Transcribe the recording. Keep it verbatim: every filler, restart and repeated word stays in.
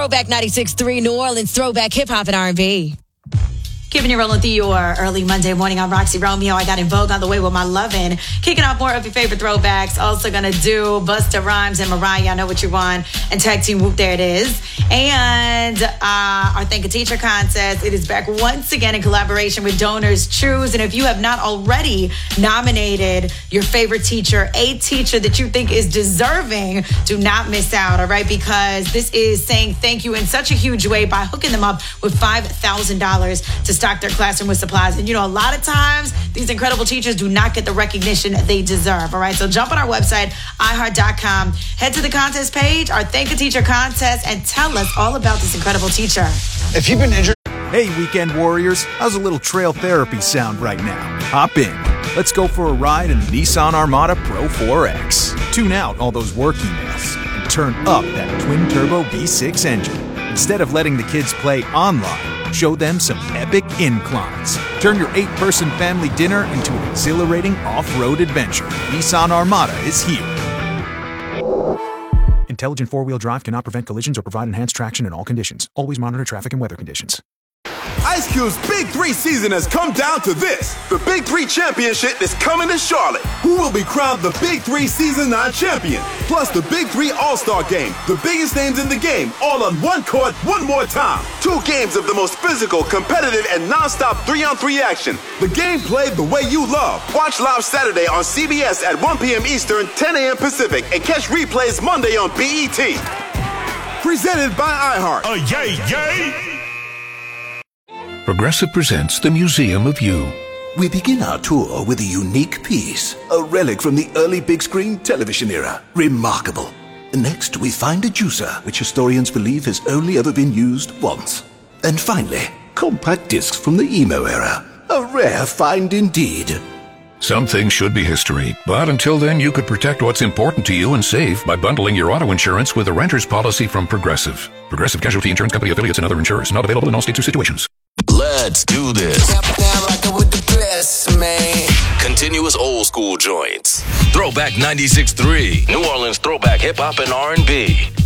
Throwback ninety-six point three, New Orleans, throwback hip-hop and R and B. Keeping you rolling through your early Monday morning. I'm Roxy Romeo. I got In Vogue on the way with my lovin'. Kicking off more of your favorite throwbacks. Also gonna do Busta Rhymes and Mariah, I Know What You Want, and Tag Team Whoop, there it is. And uh, our Thank a Teacher contest. It is back once again in collaboration with Donors Choose. And if you have not already nominated your favorite teacher, a teacher that you think is deserving, do not miss out, all right? Because this is saying thank you in such a huge way by hooking them up with five thousand dollars to stock their classroom with supplies. And you know, a lot of times these incredible teachers do not get the recognition they deserve. All right, so jump on our website, i heart dot com, head to the contest page, our Thank a Teacher contest, and tell us all about this incredible teacher. If you've been injured. Hey, weekend warriors, how's a little trail therapy sound right now? Hop in. Let's go for a ride in the Nissan Armada Pro four X. Tune out all those work emails and turn up that twin-turbo V six engine. Instead of letting the kids play online, show them some epic inclines. Turn your eight-person family dinner into an exhilarating off-road adventure. Nissan Armada is here. Intelligent four-wheel drive cannot prevent collisions or provide enhanced traction in all conditions. Always monitor traffic and weather conditions. Ice Cube's Big Three season has come down to this. The Big Three Championship is coming to Charlotte. Who will be crowned the Big Three Season nine champion? Plus the Big Three All-Star Game. The biggest names in the game, all on one court, one more time. Two games of the most physical, competitive, and non-stop three-on-three action. The game played the way you love. Watch live Saturday on C B S at one p.m. Eastern, ten a.m. Pacific, and catch replays Monday on B E T. Presented by iHeart. Oh, yay, yay! Progressive presents The Museum of You. We begin our tour with a unique piece, a relic from the early big screen television era. Remarkable. Next, we find a juicer, which historians believe has only ever been used once. And finally, compact discs from the emo era. A rare find indeed. Some things should be history, but until then you could protect what's important to you and save by bundling your auto insurance with a renter's policy from Progressive. Progressive Casualty Insurance Company affiliates and other insurers. Not available in all states or situations. Let's do this. With the best, man. Continuous old school joints. Throwback ninety-six point three. New Orleans throwback hip hop and R and B.